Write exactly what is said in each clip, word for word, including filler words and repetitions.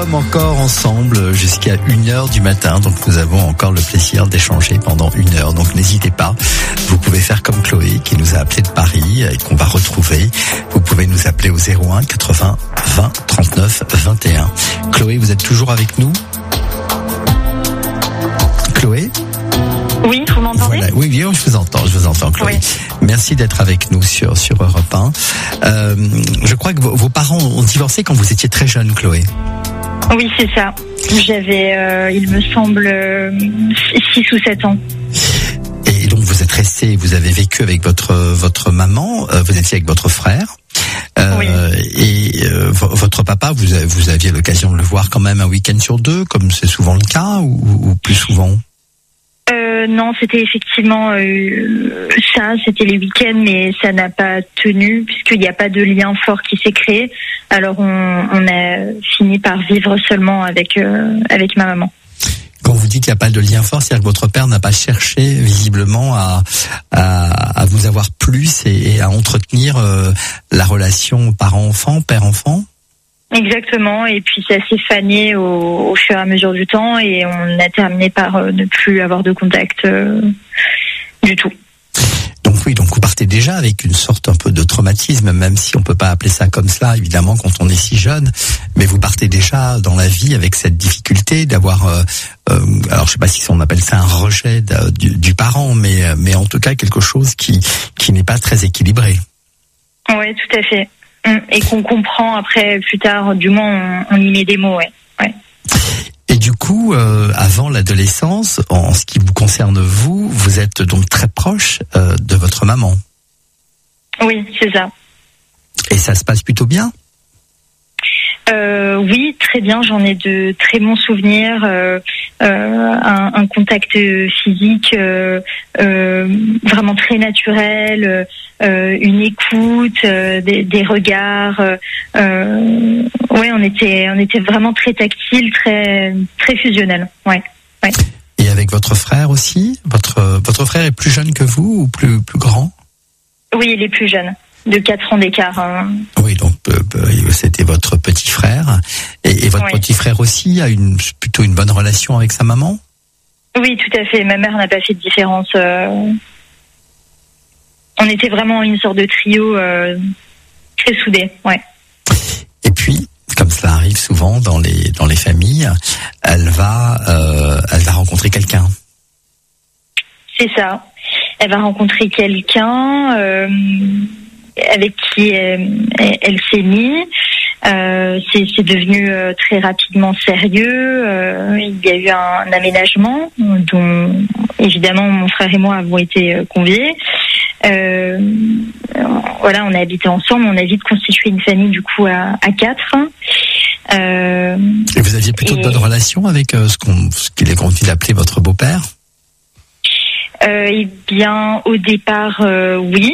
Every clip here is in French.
sommes encore ensemble jusqu'à une heure du matin, donc nous avons encore le plaisir d'échanger pendant une heure. Donc n'hésitez pas, vous pouvez faire comme Chloé qui nous a appelé de Paris et qu'on va retrouver. Vous pouvez nous appeler au zéro un quatre-vingts vingt trente-neuf vingt et un. Chloé, vous êtes toujours avec nous ? Chloé ? Oui, vous m'entendez ? Voilà. Oui, oui, je vous entends, je vous entends, Chloé. Oui. Merci d'être avec nous sur sur Europe un. Euh, je crois que vos, vos parents ont divorcé quand vous étiez très jeune, Chloé. Oui, c'est ça. J'avais, euh, il me semble, euh, six ou sept ans. Et donc vous êtes resté, vous avez vécu avec votre votre maman, euh, vous étiez avec votre frère. Euh, oui. Et euh, v- votre papa, vous vous aviez l'occasion de le voir quand même un week-end sur deux, comme c'est souvent le cas, ou, ou plus souvent ? Euh, non, c'était effectivement euh, ça, c'était les week-ends, mais ça n'a pas tenu puisqu'il n'y a pas de lien fort qui s'est créé. Alors on, on a fini par vivre seulement avec euh, avec ma maman. Quand vous dites qu'il n'y a pas de lien fort, c'est-à-dire que votre père n'a pas cherché visiblement à à, à vous avoir plus et, et à entretenir euh, la relation parent-enfant, père-enfant ? Exactement, et puis ça s'est fané au, au fur et à mesure du temps et on a terminé par euh, ne plus avoir de contact euh, du tout. Donc oui, donc vous partez déjà avec une sorte un peu de traumatisme, même si on peut pas appeler ça comme cela, évidemment, quand on est si jeune, mais vous partez déjà dans la vie avec cette difficulté d'avoir, euh, euh, alors je sais pas si on appelle ça un rejet de, du, du parent, mais mais en tout cas quelque chose qui qui n'est pas très équilibré. Oui, tout à fait. Et qu'on comprend après, plus tard, du moins, on, on y met des mots, ouais. ouais. Et du coup, euh, avant l'adolescence, en ce qui vous concerne vous, vous êtes donc très proche euh, de votre maman. Oui, c'est ça. Et ça se passe plutôt bien ? Euh, oui, très bien. J'en ai de très bons souvenirs. Euh, euh, un, un contact physique euh, euh, vraiment très naturel, euh, une écoute, euh, des, des regards. Euh, ouais, on était, on était vraiment très tactile, très, très fusionnel. Ouais, ouais. Et avec votre frère aussi ? Votre votre frère est plus jeune que vous ou plus plus grand ? Oui, il est plus jeune. De quatre ans d'écart. Hein. Oui, donc euh, c'était votre petit frère. Et, et votre oui. petit frère aussi a une, plutôt une bonne relation avec sa maman ? Oui, tout à fait. Ma mère n'a pas fait de différence. Euh... On était vraiment une sorte de trio euh, très soudé. Ouais. Et puis, comme cela arrive souvent dans les dans les familles, elle va euh, elle va rencontrer quelqu'un. C'est ça. Elle va rencontrer quelqu'un. Euh... avec qui elle, elle s'est mise. Euh, c'est, c'est devenu euh, très rapidement sérieux. Euh, il y a eu un, un aménagement dont évidemment mon frère et moi avons été euh, conviés. Euh, voilà, on a habité ensemble, on a vite constitué une famille du coup à, à quatre. Euh, et vous aviez plutôt et... de bonnes relations avec euh, ce, qu'on, ce qu'il est convenu d'appeler votre beau-père ? euh, Eh bien, au départ, euh, oui.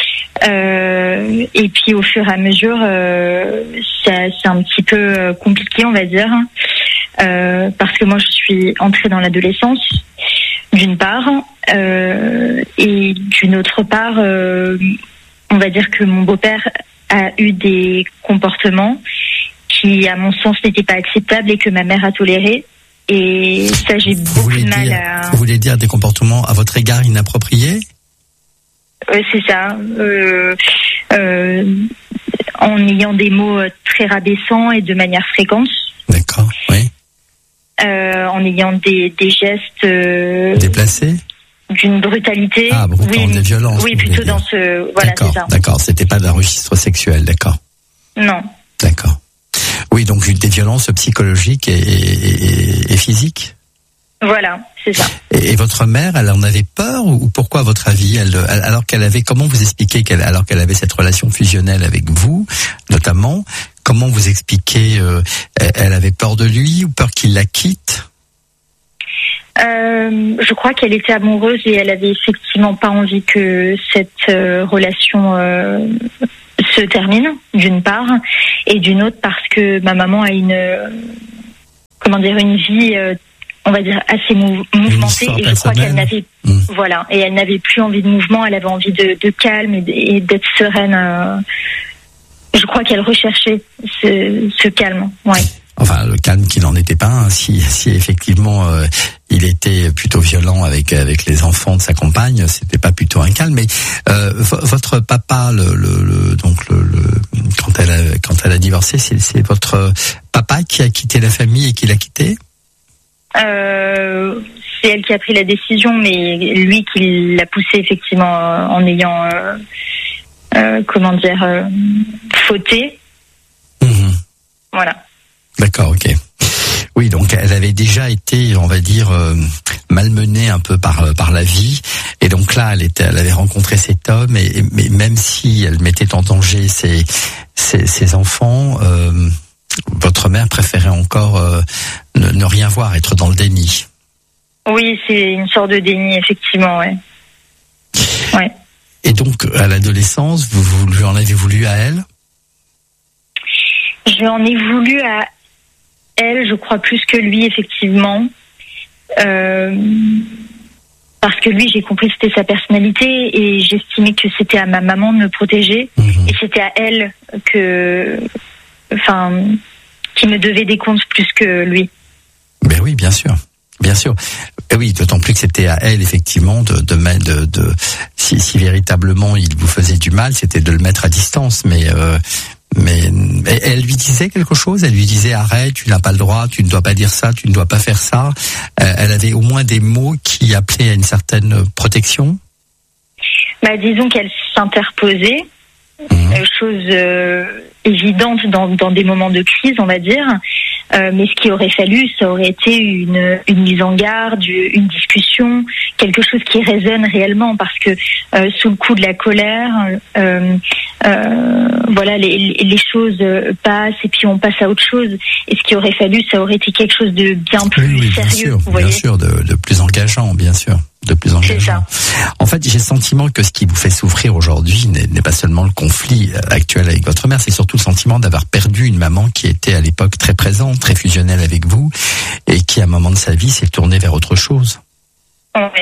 Euh, et puis au fur et à mesure, euh, c'est, c'est un petit peu euh, compliqué, on va dire, euh, parce que moi je suis entrée dans l'adolescence, d'une part, euh, et d'une autre part, euh, on va dire que mon beau-père a eu des comportements qui, à mon sens, n'étaient pas acceptables et que ma mère a toléré. Et ça, j'ai vous beaucoup de mal dire, à... Vous voulez dire des comportements à votre égard inappropriés ? Euh, c'est ça, euh, euh, en ayant des mots très rabaissants et de manière fréquente. D'accord, oui. Euh, en ayant des, des gestes... Euh, déplacés ? D'une brutalité. Ah, brutal, oui, des violences. Oui, plutôt dans ce... Voilà, d'accord, c'est ça. D'accord, c'était pas d'un registre sexuel, d'accord. Non. D'accord. Oui, donc des violences psychologiques et, et, et physiques. Voilà, c'est ça. Et, et votre mère, elle en avait peur ou pourquoi, à votre avis, elle, alors qu'elle avait, comment vous expliquez qu'elle, alors qu'elle avait cette relation fusionnelle avec vous, notamment, comment vous expliquez, euh, elle avait peur de lui ou peur qu'il la quitte ? Euh, je crois qu'elle était amoureuse et elle avait effectivement pas envie que cette euh, relation euh, se termine, d'une part, et d'une autre parce que ma maman a une, euh, comment dire, une vie, euh, on va dire assez mou- mouvementée, et je crois qu'elle n'avait, mmh. voilà, et elle n'avait plus envie de mouvement, elle avait envie de, de calme et, de, et d'être sereine. Euh, je crois qu'elle recherchait ce, ce calme, ouais. Enfin, le calme qui n'en était pas un. Si, si effectivement euh, il était plutôt violent avec avec les enfants de sa compagne, c'était pas plutôt un calme. Mais euh, v- votre papa, le, le, le donc le, le quand elle a quand elle a divorcé, c'est, c'est votre papa qui a quitté la famille et qui l'a quitté. Euh, c'est elle qui a pris la décision, mais lui qui l'a poussé effectivement euh, en ayant euh, euh, comment dire euh, fauté. Mmh. Voilà. D'accord, ok. Oui, donc elle avait déjà été, on va dire, euh, malmenée un peu par par la vie, et donc là, elle était, elle avait rencontré cet homme, et, et mais même si elle mettait en danger ses ses, ses enfants, euh, votre mère préférait encore euh, ne, ne rien voir, être dans le déni. Oui, c'est une sorte de déni, effectivement, ouais. Ouais. Et donc, à l'adolescence, vous, vous lui en avez voulu à elle ? Je en ai voulu à elle, je crois, plus que lui, effectivement. Euh, parce que lui, j'ai compris que c'était sa personnalité et j'estimais que c'était à ma maman de me protéger. Mmh. Et c'était à elle que... Enfin, qui me devait des comptes plus que lui. Ben oui, bien sûr. Bien sûr. Et oui, d'autant plus que c'était à elle, effectivement, de, de, de, de si, si véritablement il vous faisait du mal, c'était de le mettre à distance. Mais, euh, mais elle lui disait quelque chose. Elle lui disait arrête, tu n'as pas le droit, tu ne dois pas dire ça, tu ne dois pas faire ça. Euh, elle avait au moins des mots qui appelaient à une certaine protection. Bah, disons qu'elle s'interposait, mmh. euh, chose euh, évidente dans, dans des moments de crise, on va dire. Euh, mais ce qui aurait fallu, ça aurait été une, une mise en garde, une discussion, quelque chose qui résonne réellement, parce que euh, sous le coup de la colère, euh, euh, voilà, les, les choses passent et puis on passe à autre chose. Et ce qui aurait fallu, ça aurait été quelque chose de bien plus oui, oui, sérieux. Bien sûr, vous voyez bien sûr, de, de plus engageant, bien sûr. De plus engageant. En fait, j'ai le sentiment que ce qui vous fait souffrir aujourd'hui n'est, n'est pas seulement le conflit actuel avec votre mère, c'est surtout le sentiment d'avoir perdu une maman qui était à l'époque très présente, très fusionnelle avec vous, et qui à un moment de sa vie s'est tournée vers autre chose. Oui.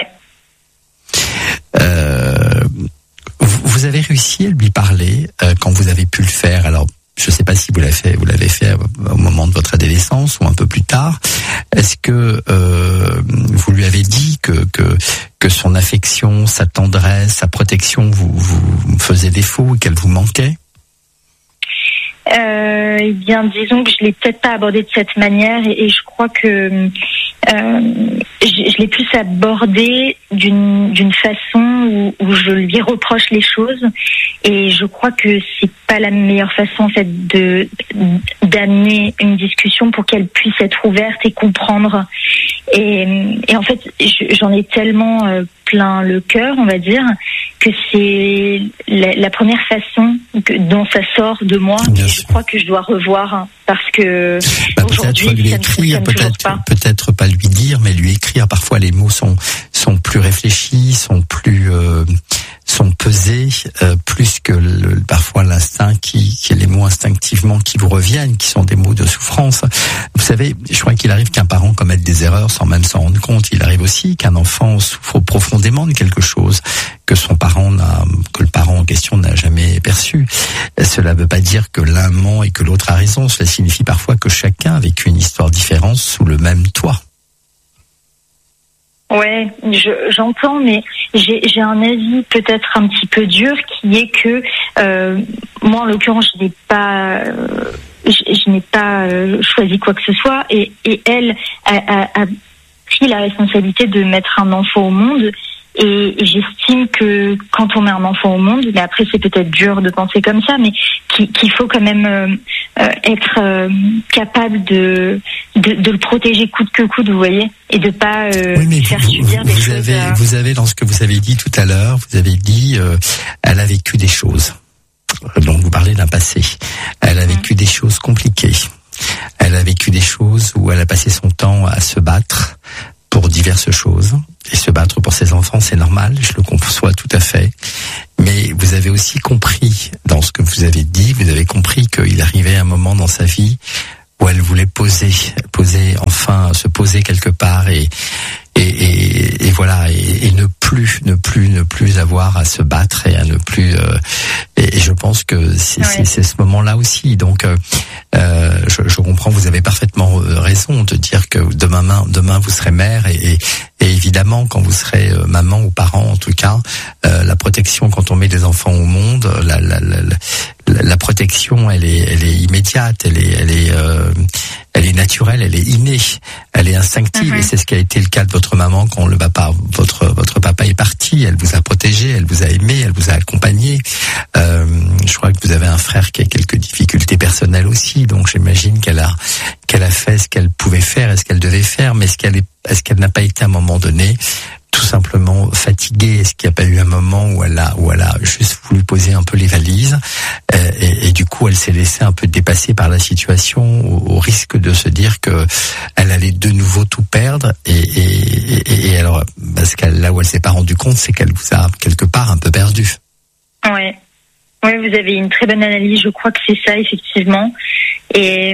Euh, vous, vous avez réussi à lui parler euh, quand vous avez pu le faire. Alors, je ne sais pas si vous l'avez fait, vous l'avez fait au moment de votre adolescence ou un peu plus tard. Est-ce que euh, vous lui avez dit que que que son affection, sa tendresse, sa protection vous vous faisait défaut et qu'elle vous manquait ? Euh, eh bien, disons que je l'ai peut-être pas abordé de cette manière, et, et je crois que euh, je, je l'ai plus abordé d'une d'une façon où, où je lui reproche les choses, et je crois que c'est pas la meilleure façon en fait de d'amener une discussion pour qu'elle puisse être ouverte et comprendre. Et, et en fait, je, j'en ai tellement euh, plein le cœur, on va dire, que c'est la, la première façon que, dont ça sort de moi. Et je crois que je dois revoir, parce que bah, aujourd'hui, peut-être lui ça écrire, ne peut-être, pas. peut-être pas lui dire, mais lui écrire. Parfois, les mots sont sont plus réfléchis, sont plus euh, sont pesés, euh, plus que le, parfois l'instinct qui, qui est les mots instinctivement qui vous reviennent, qui sont des mots de souffrance. Vous savez, je crois qu'il arrive qu'un parent commette des erreurs sans même s'en rendre compte. Il arrive aussi qu'un enfant souffre profondément de quelque chose que son parent n'a, que le parent en question n'a jamais perçu. Cela ne veut pas dire que l'un ment et que l'autre a raison. Cela signifie parfois que chacun a vécu une histoire différente sous le même toit. Ouais, je, j'entends, mais j'ai, j'ai un avis peut-être un petit peu dur, qui est que euh, moi, en l'occurrence, je n'ai pas, euh, je, je n'ai pas euh, choisi quoi que ce soit, et, et elle a, a, a pris la responsabilité de mettre un enfant au monde. Et j'estime que quand on met un enfant au monde, mais après c'est peut-être dur de penser comme ça, mais qu'il faut quand même euh, être euh, capable de, de de le protéger coûte que coûte, vous voyez, et de pas euh, oui, mais faire vous, subir vous, des vous choses. Avez, à... Vous avez, dans ce que vous avez dit tout à l'heure, vous avez dit, euh, elle a vécu des choses. Donc vous parlez d'un passé. Elle a vécu mmh. des choses compliquées. Elle a vécu des choses où elle a passé son temps à se battre pour diverses choses. Et se battre pour ses enfants, c'est normal, je le conçois tout à fait. Mais vous avez aussi compris, dans ce que vous avez dit, vous avez compris qu'il arrivait un moment dans sa vie où elle voulait poser, poser, enfin, se poser quelque part et, et, et, et voilà, et, et ne plus, ne plus, ne plus avoir à se battre et à ne plus. Euh, et, et je pense que c'est, ouais. c'est, c'est ce moment-là aussi. Donc, euh, euh, je, je comprends. Vous avez parfaitement raison de dire que demain, demain, vous serez mère et, et, et évidemment, quand vous serez maman ou parent, en tout cas, euh, la protection quand on met des enfants au monde, la, la, la, la, la protection, elle est, elle est immédiate, elle est, elle est, euh, elle est naturelle, elle est innée, elle est instinctive, mm-hmm. et c'est ce qui a été le cas de votre maman quand le papa, votre votre papa est parti. Elle vous a protégé, elle vous a aimé, elle vous a accompagné. Euh, je crois que vous avez un frère qui a quelques difficultés personnelles aussi, donc j'imagine qu'elle a qu'elle a fait ce qu'elle pouvait faire et ce qu'elle devait faire, mais est-ce qu'elle est, est-ce qu'elle n'a pas été à un moment donné tout simplement fatiguée? Est-ce qu'il n'y a pas eu un moment où elle a, où elle a juste voulu poser un peu les valises euh, et, et du coup elle s'est laissée un peu dépasser par la situation au, au risque de se dire que elle allait de nouveau tout perdre et, et, et, et alors parce qu'elle, là où elle s'est pas rendue compte, c'est qu'elle vous a quelque part un peu perdu. Ouais. Oui, vous avez une très bonne analyse. Je crois que c'est ça effectivement et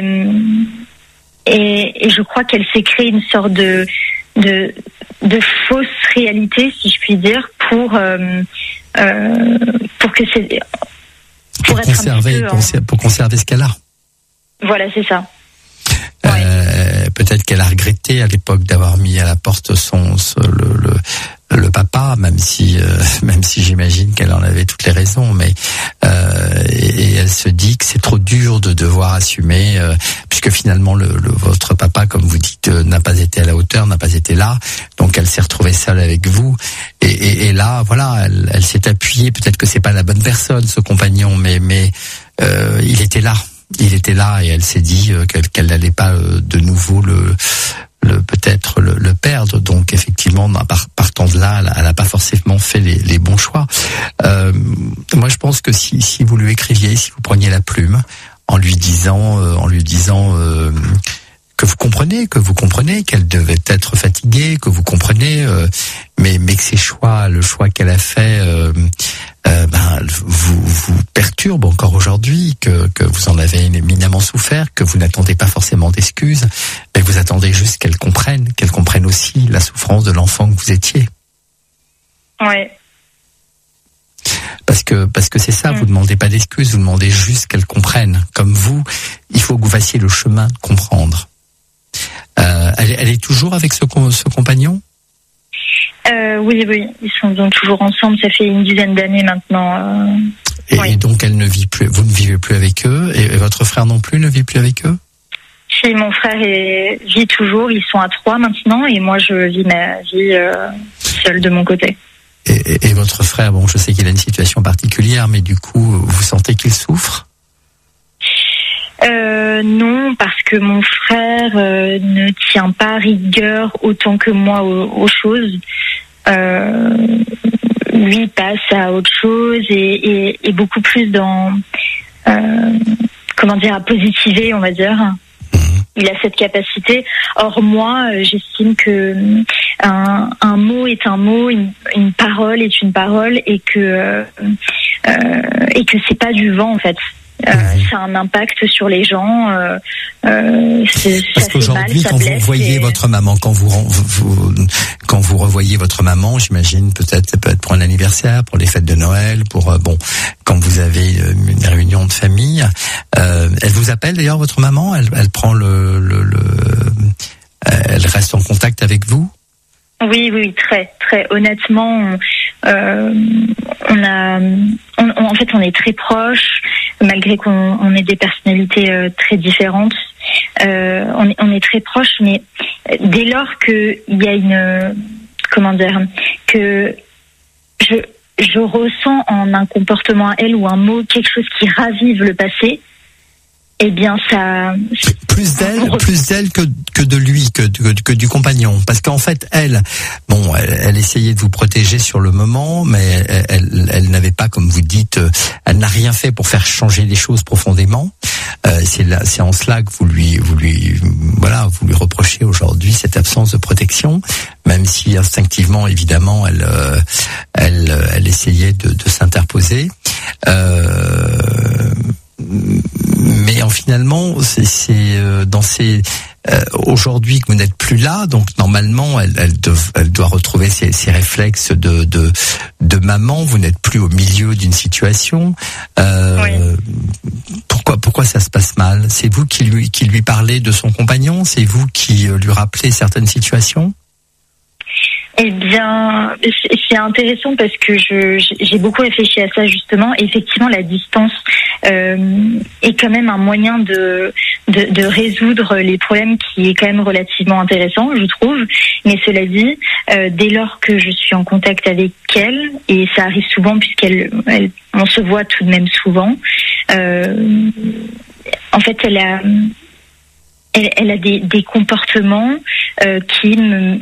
et, et je crois qu'elle s'est créée une sorte de de de fausse réalité, si je puis dire, pour euh, euh, pour que c'est pour, pour être conserver un peu en... pour conserver ce qu'elle a. Voilà, c'est ça. Euh, ouais. Peut-être qu'elle a regretté à l'époque d'avoir mis à la porte son, son le, le le papa, même si euh, même si j'imagine qu'elle en avait toutes les raisons, mais euh, et, et elle se dit que c'est trop dur de devoir assumer, euh, puisque finalement le, le votre papa, comme vous dites, euh, n'a pas été à la hauteur, n'a pas été là, donc elle s'est retrouvée seule avec vous, et, et, et là, voilà, elle, elle s'est appuyée. Peut-être que c'est pas la bonne personne, ce compagnon, mais mais euh, il était là, il était là, et elle s'est dit euh, qu'elle qu'elle n'allait pas euh, de nouveau le Le, peut-être le, le perdre. Donc effectivement, partant de là, elle n'a pas forcément fait les, les bons choix. Euh, moi, je pense que si, si vous lui écriviez, si vous preniez la plume, en lui disant, euh, en lui disant euh, que vous comprenez, que vous comprenez qu'elle devait être fatiguée, que vous comprenez, euh, mais mais que ses choix, le choix qu'elle a fait, euh, euh, ben vous vous perturbe encore aujourd'hui, que que vous en avez éminemment souffert, que vous n'attendez pas forcément d'excuses, mais vous attendez juste qu'elle comprenne, qu'elle comprenne aussi la souffrance de l'enfant que vous étiez. Ouais. Parce que parce que c'est ça, mmh. vous demandez pas d'excuses, vous demandez juste qu'elle comprenne. Comme vous, il faut que vous fassiez le chemin de comprendre. Euh, elle, elle est toujours avec ce, ce compagnon ? euh, Oui, oui, ils sont donc toujours ensemble. Ça fait une dizaine d'années maintenant. Euh... Et, oui. et donc elle ne vit plus. Vous ne vivez plus avec eux, et, et votre frère non plus ne vit plus avec eux ? Si, mon frère est, vit toujours. Ils sont à trois maintenant, et moi je vis ma vie euh, seule de mon côté. Et, et, et votre frère, bon, je sais qu'il a une situation particulière, mais du coup, vous sentez qu'il souffre ? Euh, non, parce que mon frère euh, ne tient pas rigueur autant que moi aux, aux choses. Euh, lui passe à autre chose et, et, et beaucoup plus dans, euh, comment dire, à positiver, on va dire. Il a cette capacité. Or moi, j'estime que un, un mot est un mot, une, une parole est une parole, et que euh, euh, et que c'est pas du vent en fait. Euh, mmh. Ça a un impact sur les gens. Euh, euh, Parce qu'aujourd'hui, mal, quand vous revoyez et... votre maman, quand vous, vous quand vous revoyez votre maman, j'imagine peut-être ça peut être pour un anniversaire, pour les fêtes de Noël, pour euh, bon, quand vous avez une réunion de famille, euh, elle vous appelle d'ailleurs votre maman, elle, elle prend le, le, le, elle reste en contact avec vous. Oui, oui, très, très. Honnêtement, on, euh, on a, on, on, en fait, on est très proches, malgré qu'on on ait des personnalités euh, très différentes. Euh, on, est, on est très proches, mais dès lors que il y a une, comment dire, que je, je ressens en un comportement à elle ou un mot quelque chose qui ravive le passé. Eh bien, ça. Plus d'elle, plus d'elle que que de lui, que que, que du compagnon, parce qu'en fait, elle, bon, elle, elle essayait de vous protéger sur le moment, mais elle, elle, elle n'avait pas, comme vous dites, elle n'a rien fait pour faire changer les choses profondément. Euh, c'est là, c'est en cela que vous lui, vous lui, voilà, vous lui reprochez aujourd'hui cette absence de protection, même si instinctivement, évidemment, elle, euh, elle, elle essayait de, de s'interposer. Euh, Mais en finalement, c'est, c'est euh, dans ces euh, aujourd'hui que vous n'êtes plus là, donc normalement elle, elle, dev, elle doit retrouver ses, ses réflexes de, de de maman. Vous n'êtes plus au milieu d'une situation. Euh, oui. Pourquoi pourquoi ça se passe mal? C'est vous qui lui qui lui parlez de son compagnon? C'est vous qui lui rappelez certaines situations? Eh bien, c'est intéressant parce que je, j'ai beaucoup réfléchi à ça justement. Effectivement, la distance euh, est quand même un moyen de, de de résoudre les problèmes qui est quand même relativement intéressant, je trouve. Mais cela dit, euh, dès lors que je suis en contact avec elle, et ça arrive souvent puisqu'elle, elle, on se voit tout de même souvent. Euh, en fait, elle a, elle, elle a des, des comportements euh, qui me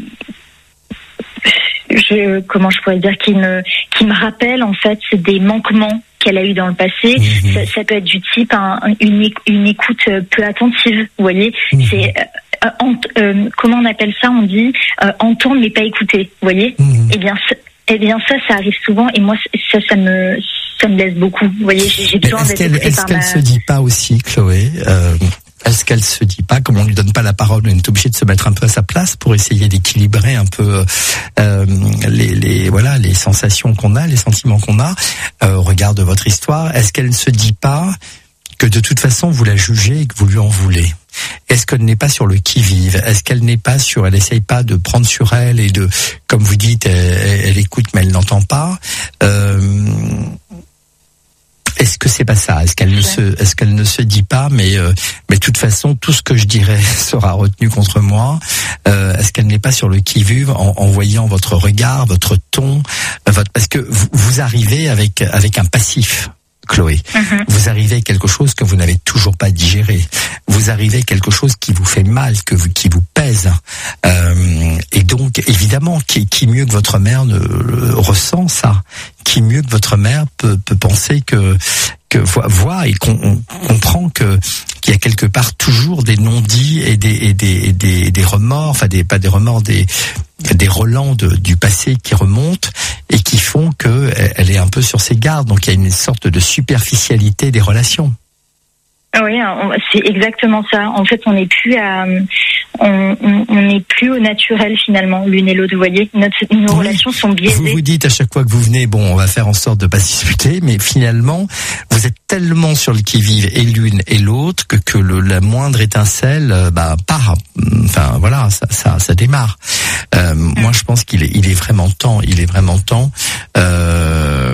Je, comment je pourrais dire, qui me, qui me rappelle en fait des manquements qu'elle a eu dans le passé. Mmh. Ça, ça peut être du type un, une, une écoute peu attentive, vous voyez. Mmh. C'est euh, en, euh, comment on appelle ça? On dit euh, entendre mais pas écouter, vous voyez. Mmh. Eh bien, ça, eh bien ça, ça arrive souvent et moi ça, ça me, ça me laisse beaucoup. Vous voyez, j'ai, j'ai besoin d'être écoutée par ma. Est-ce qu'elle se dit pas aussi, Chloé? Euh... Est-ce qu'elle se dit pas, comme on lui donne pas la parole, on est obligé de se mettre un peu à sa place pour essayer d'équilibrer un peu euh, les, les voilà les sensations qu'on a, les sentiments qu'on a euh, au regard de votre histoire. Est-ce qu'elle ne se dit pas que de toute façon vous la jugez et que vous lui en voulez? Est-ce qu'elle n'est pas sur le qui-vive? Est-ce qu'elle n'est pas sur, elle essaye pas de prendre sur elle et de, comme vous dites, elle, elle écoute mais elle n'entend pas. Euh, Est-ce que c'est pas ça? Est-ce qu'elle ne se, est-ce qu'elle ne se dit pas, mais euh, mais de toute façon, tout ce que je dirai sera retenu contre moi. Euh, est-ce qu'elle n'est pas sur le qui-vive en, en voyant votre regard, votre ton, votre, parce que vous, vous arrivez avec avec un passif, Chloé. Mm-hmm. Vous arrivez avec quelque chose que vous n'avez toujours pas digéré. Vous arrivez avec quelque chose qui vous fait mal, que vous, qui vous pèse. Euh, et donc, évidemment, qui, qui mieux que votre mère ne euh, ressent ça? Qui mieux que votre mère peut, peut penser que que voit et qu'on on comprend que qu'il y a quelque part toujours des non-dits et des et des et des, des remords, enfin des pas des remords, des des relents de, du passé qui remontent et qui font que elle est un peu sur ses gardes. Donc il y a une sorte de superficialité des relations. Oui, c'est exactement ça. En fait, on n'est plus à, on, on, on n'est plus au naturel finalement, l'une et l'autre. Vous voyez, Notre, nos oui. relations sont biaisées. Vous vous dites à chaque fois que vous venez, bon, on va faire en sorte de pas se disputer, mais finalement, vous êtes tellement sur le qui-vive et l'une et l'autre que que le, la moindre étincelle, bah, part. Enfin, voilà, ça, ça, ça démarre. Euh, mmh. Moi, je pense qu'il est, il est vraiment temps, il est vraiment temps, euh,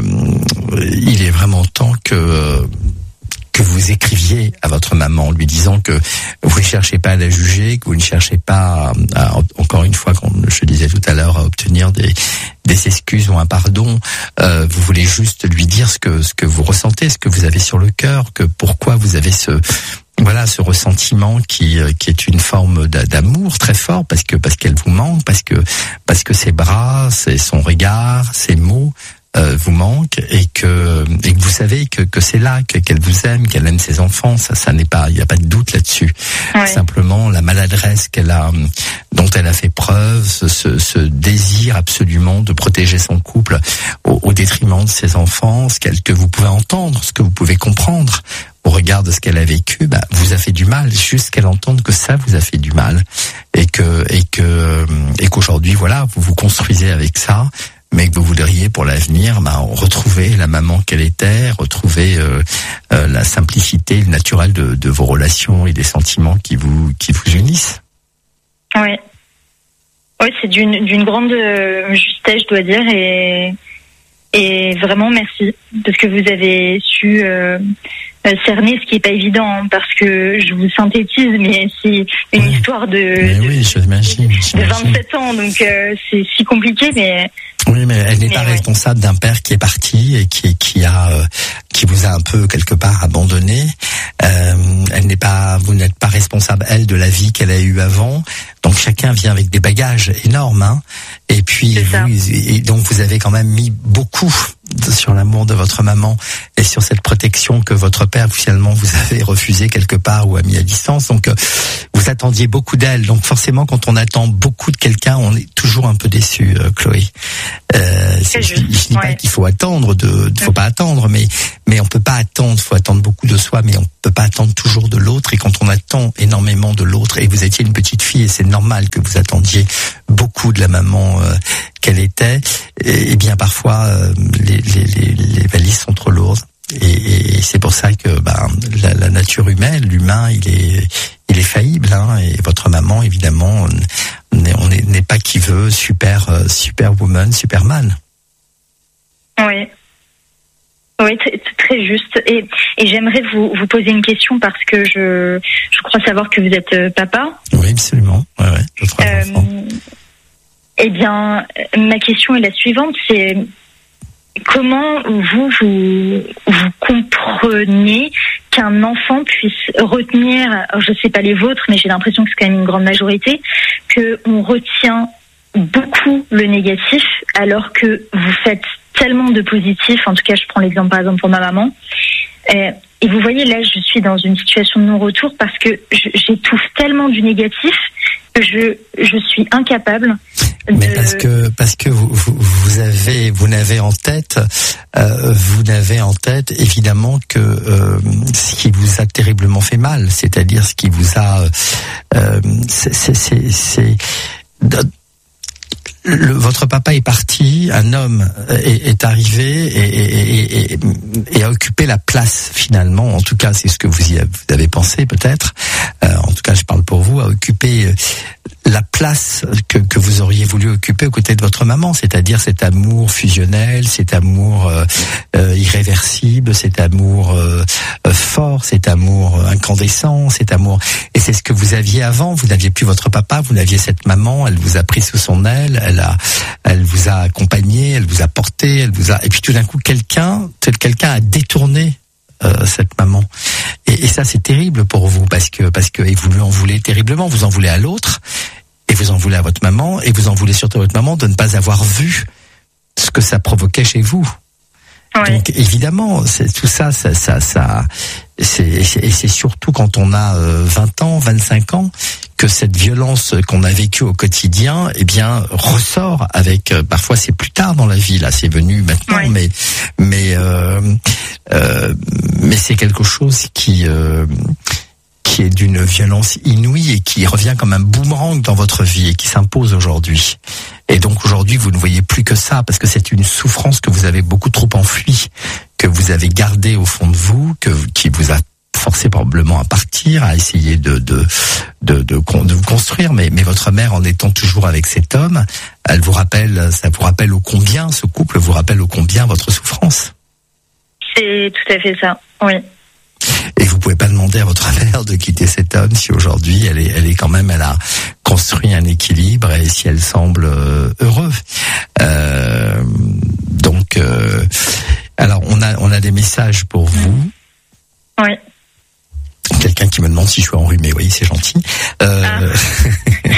il est vraiment temps que. que vous écriviez à votre maman, lui disant que vous ne cherchez pas à la juger, que vous ne cherchez pas, à, à, encore une fois, comme je disais tout à l'heure, à obtenir des, des excuses ou un pardon. Euh, vous voulez juste lui dire ce que ce que vous ressentez, ce que vous avez sur le cœur, que pourquoi vous avez ce voilà ce ressentiment qui qui est une forme d'amour très fort parce que parce qu'elle vous manque, parce que parce que ses bras, c'est son regard, ses mots. Euh, vous manque et que et que vous savez que que c'est là que qu'elle vous aime, qu'elle aime ses enfants, ça ça n'est pas, il n'y a pas de doute là-dessus. Ouais. Simplement la maladresse qu'elle a, dont elle a fait preuve, ce, ce, ce désir absolument de protéger son couple au, au détriment de ses enfants, ce qu'elle, que vous pouvez entendre, ce que vous pouvez comprendre au regard de ce qu'elle a vécu, bah, vous a fait du mal, juste qu'elle entende que ça vous a fait du mal et que et que et qu'aujourd'hui voilà vous vous construisez avec ça. Mais que vous voudriez pour l'avenir, bah, retrouver la maman qu'elle était, retrouver euh, euh, la simplicité, le naturel de, de vos relations et des sentiments qui vous qui vous unissent. Oui, oui, c'est d'une d'une grande justesse, je dois dire, et et vraiment merci parce que vous avez su euh, cerner ce qui est pas évident, hein, parce que je vous synthétise, mais c'est une oui. histoire de, de, oui, je m'imagine, de vingt-sept ans, donc euh, c'est si compliqué, mais. Oui, mais elle n'est mais pas ouais. responsable d'un père qui est parti et qui qui a euh, qui vous a un peu quelque part abandonné. Euh, elle n'est pas, vous n'êtes pas responsable elle de la vie qu'elle a eue avant. Donc chacun vient avec des bagages énormes, hein. Et puis vous, et donc vous avez quand même mis beaucoup sur l'amour de votre maman et sur cette protection que votre père finalement vous avez refusé quelque part ou a mis à distance. Donc euh, vous attendiez beaucoup d'elle. Donc forcément, quand on attend beaucoup de quelqu'un, on est toujours un peu déçu, euh, Chloé. Euh, je, je dis ouais. pas qu'il faut attendre, de, de faut pas attendre, mais mais on peut pas attendre. Faut attendre beaucoup de soi, mais on peut pas attendre toujours de l'autre. Et quand on attend attend énormément de l'autre, et vous étiez une petite fille, et c'est normal que vous attendiez beaucoup de la maman euh, qu'elle était, et, et bien parfois euh, les, les, les, les valises sont trop lourdes. Et, et c'est pour ça que bah, la, la nature humaine, l'humain, il est, il est faillible. Hein, et votre maman, évidemment, on n'est, n'est pas qui veut, super, euh, superwoman, superman. Oui. Oui, t- très juste. Et, et j'aimerais vous, vous poser une question parce que je, je crois savoir que vous êtes euh, papa. Oui, absolument. Ouais, ouais, je trois euh, enfants. Eh bien, ma question est la suivante, c'est comment vous, vous, vous comprenez qu'un enfant puisse retenir, je sais pas les vôtres, mais j'ai l'impression que c'est quand même une grande majorité, qu'on retient beaucoup le négatif alors que vous faites tellement de positif. En tout cas, je prends l'exemple par exemple pour ma maman. Euh, et vous voyez, là, je suis dans une situation de non-retour parce que je, j'étouffe tellement du négatif que je, je suis incapable de... Mais parce que parce que vous, vous, vous avez vous n'avez en tête euh, vous n'avez en tête évidemment que euh, ce qui vous a terriblement fait mal, c'est-à-dire ce qui vous a euh, c'est c'est c'est, c'est Le, votre papa est parti, un homme est, est arrivé et, et, et, et a occupé la place finalement. En tout cas, c'est ce que vous y avez, vous avez pensé peut-être. Euh, en tout cas, je parle pour vous, a occupé la place que, que vous auriez voulu occuper aux côtés de votre maman, c'est-à-dire cet amour fusionnel, cet amour euh, euh, irréversible, cet amour euh, fort, cet amour incandescent, cet amour. Et c'est ce que vous aviez avant. Vous n'aviez plus votre papa, vous n'aviez cette maman. Elle vous a pris sous son aile. Elle a, elle vous a accompagné, elle vous a porté, elle vous a. Et puis tout d'un coup, quelqu'un, quelqu'un a détourné euh, cette maman. Et, et ça, c'est terrible pour vous parce que parce que et vous lui en voulez terriblement. Vous en voulez à l'autre. Et vous en voulez à votre maman, et vous en voulez surtout à votre maman de ne pas avoir vu ce que ça provoquait chez vous. Ouais. Donc évidemment, c'est, tout ça, ça, ça, ça, c'est, c'est, et c'est surtout quand on a euh, vingt ans, vingt-cinq ans, que cette violence qu'on a vécue au quotidien, eh bien, ressort avec. Euh, parfois, c'est plus tard dans la vie, là, c'est venu maintenant, ouais. mais, mais, euh, euh, mais c'est quelque chose qui. Euh, qui est d'une violence inouïe et qui revient comme un boomerang dans votre vie et qui s'impose aujourd'hui. Et donc aujourd'hui, vous ne voyez plus que ça parce que c'est une souffrance que vous avez beaucoup trop enfouie, que vous avez gardée au fond de vous, que qui vous a forcé probablement à partir, à essayer de de de, de, de vous construire. Mais mais votre mère, en étant toujours avec cet homme, elle vous rappelle, ça vous rappelle ô combien ce couple vous rappelle ô combien votre souffrance. C'est tout à fait ça. Oui. Et vous pouvez pas demander à votre mère de quitter cet homme si aujourd'hui elle est, elle est quand même, elle a construit un équilibre et si elle semble euh, heureux. Euh, donc, euh, alors on a, on a des messages pour vous. Oui. Quelqu'un qui me demande si je suis enrhumé. Oui, c'est gentil. Euh, ah.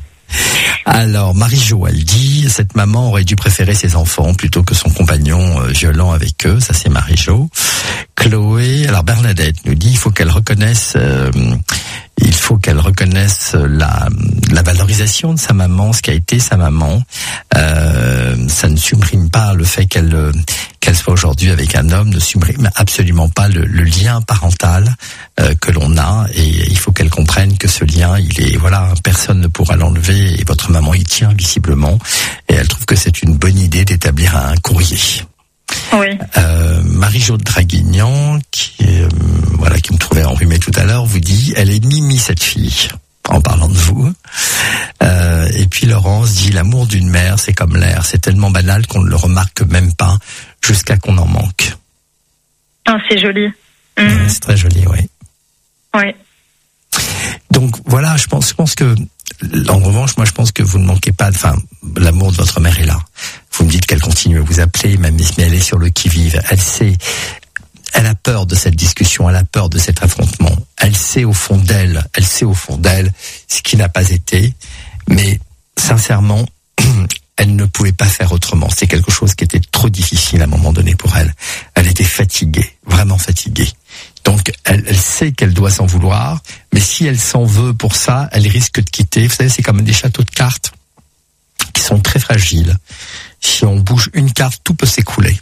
Alors, Marie-Jo, elle dit, cette maman aurait dû préférer ses enfants plutôt que son compagnon euh, violent avec eux. Ça, c'est Marie-Jo. Chloé, alors Bernadette nous dit, il faut qu'elle reconnaisse, euh, il faut qu'elle reconnaisse la, la valorisation de sa maman, ce qu'a été sa maman. Euh, ça ne supprime pas le fait qu'elle, qu'elle soit aujourd'hui avec un homme, ne supprime absolument pas le, le lien parental euh, que l'on a. Et il faut qu'elle comprenne que ce lien, il est, voilà, personne ne pourra l'enlever. Et votre maman y tient visiblement. Et elle trouve que c'est une bonne idée d'établir un courrier. Oui. Euh, Marie-Jo de Draguignan, qui, euh, voilà, qui me trouvait enrhumée tout à l'heure, vous dit, elle est mimi cette fille, en parlant de vous. Euh, et puis Laurence dit, l'amour d'une mère, c'est comme l'air, c'est tellement banal qu'on ne le remarque même pas, jusqu'à qu'on en manque. Oh, c'est joli. Mmh. Ouais, c'est très joli, oui. Oui. Donc voilà, je pense, je pense que, en revanche, moi je pense que vous ne manquez pas, enfin, l'amour de votre mère est là. Vous me dites qu'elle continue à vous appeler, même si elle est sur le qui-vive. Elle sait, elle a peur de cette discussion, elle a peur de cet affrontement. Elle sait au fond d'elle, elle sait au fond d'elle ce qui n'a pas été, mais sincèrement, elle ne pouvait pas faire autrement. C'est quelque chose qui était trop difficile à un moment donné pour elle. Elle était fatiguée, vraiment fatiguée. Donc, elle, elle sait qu'elle doit s'en vouloir, mais si elle s'en veut pour ça, elle risque de quitter. Vous savez, c'est comme des châteaux de cartes qui sont très fragiles. Si on bouge une carte, tout peut s'écrouler.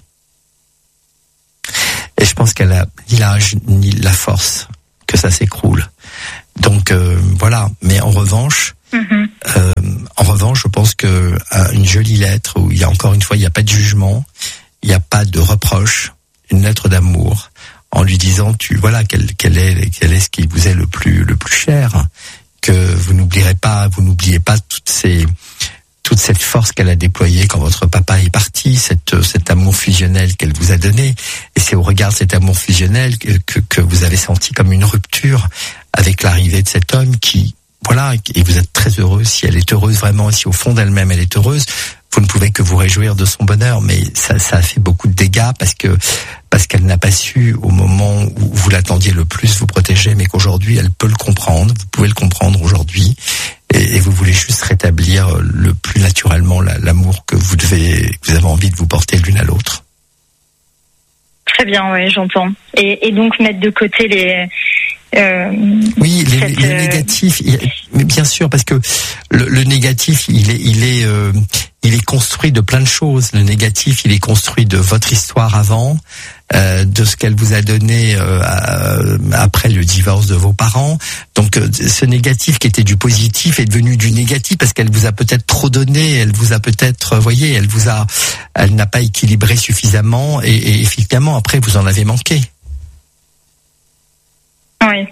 Et je pense qu'elle a ni l'âge ni la force que ça s'écroule. Donc Donc euh, voilà. Mais en revanche, Mm-hmm. euh, en revanche, je pense que euh, une jolie lettre où il y a encore une fois, il n'y a pas de jugement, il n'y a pas de reproche, une lettre d'amour, en lui disant, tu voilà, quel, quel est, quel est ce qui vous est le plus, le plus cher, que vous n'oublierez pas, vous n'oubliez pas toutes ces, toute cette force qu'elle a déployée quand votre papa est parti, cette, cet amour fusionnel qu'elle vous a donné, et c'est au regard de cet amour fusionnel que, que, que vous avez senti comme une rupture avec l'arrivée de cet homme qui, voilà, et vous êtes très heureux. Si elle est heureuse vraiment, si au fond d'elle-même elle est heureuse, vous ne pouvez que vous réjouir de son bonheur. Mais ça, ça a fait beaucoup de dégâts parce que parce qu'elle n'a pas su au moment où vous l'attendiez le plus vous protéger, mais qu'aujourd'hui elle peut le comprendre. Vous pouvez le comprendre aujourd'hui, et, et vous voulez juste rétablir le plus naturellement la, l'amour que vous devez, que vous avez envie de vous porter l'une à l'autre. Très bien, oui, j'entends. Et, et donc mettre de côté les Euh, oui, les, cette, les négatifs, il, mais bien sûr, parce que le, le négatif, il est, il est, euh, il est construit de plein de choses. Le négatif, il est construit de votre histoire avant, euh, de ce qu'elle vous a donné euh, à, après le divorce de vos parents. Donc, euh, ce négatif qui était du positif est devenu du négatif parce qu'elle vous a peut-être trop donné, elle vous a peut-être, vous voyez, elle vous a, elle n'a pas équilibré suffisamment, et, et effectivement, après, vous en avez manqué. Oui.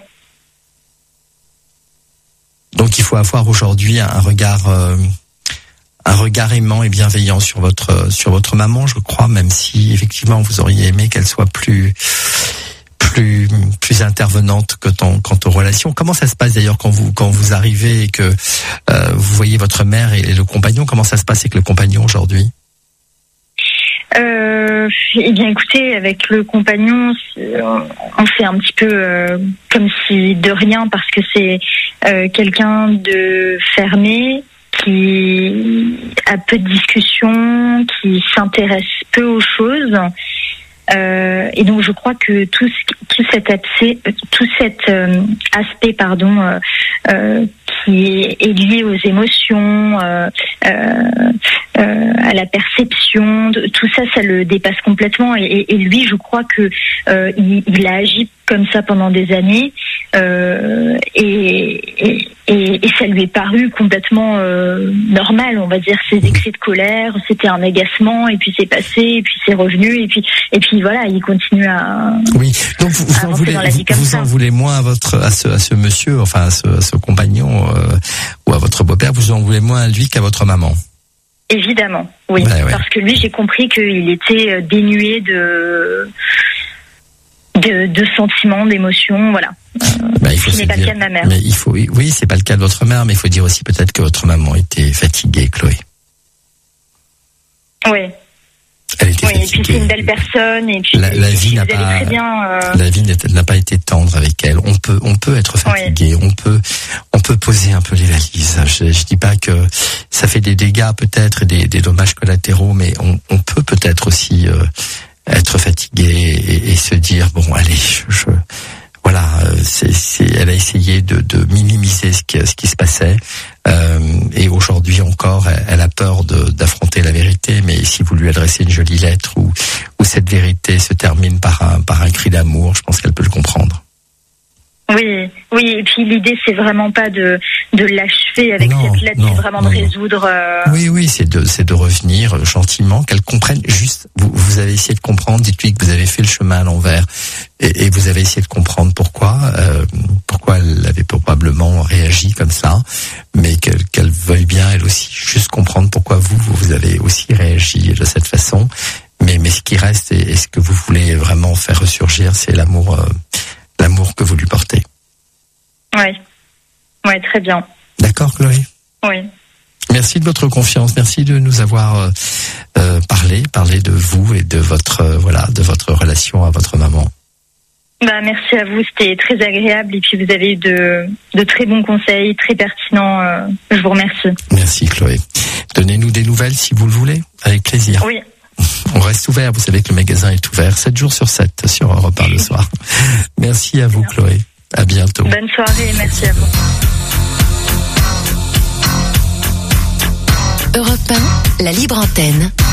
Donc il faut avoir aujourd'hui un regard, euh, un regard aimant et bienveillant sur votre sur votre maman, je crois, même si effectivement vous auriez aimé qu'elle soit plus plus plus intervenante quant, quant aux relations. Comment ça se passe d'ailleurs quand vous quand vous arrivez et que euh, vous voyez votre mère et, et le compagnon? Comment ça se passe avec le compagnon aujourd'hui? Euh, eh bien, écoutez, avec le compagnon, on fait un petit peu euh, comme si de rien, parce que c'est euh, quelqu'un de fermé, qui a peu de discussions, qui s'intéresse peu aux choses. Euh, et donc, je crois que tout, ce, tout cet aspect, tout cet euh, aspect, pardon, euh, euh, qui est lié aux émotions, euh, euh, euh, à la perception, de, tout ça, ça le dépasse complètement. Et, et lui, je crois que euh, il, il a agi comme ça pendant des années, euh, et, et, et, et ça lui est paru complètement euh, normal, on va dire. Ses excès de colère, c'était un agacement, et puis c'est passé, et puis c'est revenu, et puis et puis voilà, il continue à. Oui, donc vous, vous en voulez, vous, vous en voulez moins à votre à ce à ce monsieur, enfin à ce, à ce compagnon euh, ou à votre beau-père, vous en voulez moins à lui qu'à votre maman. Évidemment, oui, ouais, ouais. Parce que lui, j'ai compris qu'il était dénué de. De, de sentiments, d'émotions, voilà. Euh, bah, il faut ce n'est pas dire, le cas de ma mère. Mais il faut, oui, c'est pas le cas de votre mère, mais il faut dire aussi peut-être que votre maman était fatiguée, Chloé. Oui. Elle était oui, fatiguée. Et puis c'est une belle personne, et puis la, la vie n'a pas, pas, très bien, euh... la vie n'a pas été tendre avec elle. On peut, on peut être fatigué, oui. on peut, on peut poser un peu les valises. Je, je dis pas que ça fait des dégâts peut-être, des, des dommages collatéraux, mais on, on peut peut-être aussi. Euh, être fatigué et, et se dire bon allez je, je voilà c'est, c'est elle a essayé de, de minimiser ce qui ce qui se passait, euh, et aujourd'hui encore elle, elle a peur de, d'affronter la vérité, mais si vous lui adressez une jolie lettre où où cette vérité se termine par un par un cri d'amour, je pense qu'elle peut le comprendre. Oui, oui, et puis l'idée c'est vraiment pas de de l'achever avec non, cette lettre, non, c'est vraiment non, de résoudre. Euh... Oui, oui, c'est de c'est de revenir gentiment, qu'elle comprenne. Juste, vous vous avez essayé de comprendre. Dites-lui que vous avez fait le chemin à l'envers, et, et vous avez essayé de comprendre pourquoi euh, pourquoi elle avait probablement réagi comme ça, mais qu'elle qu'elle veuille bien elle aussi juste comprendre pourquoi vous vous avez aussi réagi de cette façon. Mais mais ce qui reste et, et ce que vous voulez vraiment faire ressurgir, c'est l'amour. Euh, l'amour que vous lui portez. Oui, ouais, très bien. D'accord, Chloé? Oui. Merci de votre confiance, merci de nous avoir euh, euh, parlé, parlé de vous et de votre euh, voilà, de votre relation à votre maman. Bah, merci à vous, c'était très agréable, et puis vous avez eu de, de très bons conseils, très pertinents. Euh, je vous remercie. Merci, Chloé. Donnez-nous des nouvelles si vous le voulez, avec plaisir. Oui. On reste ouvert, vous savez que le magasin est ouvert sept jours sur sept sur Europe un le soir. Merci à vous, Chloé. À bientôt. Bonne soirée, merci à vous. Europe un, la libre antenne.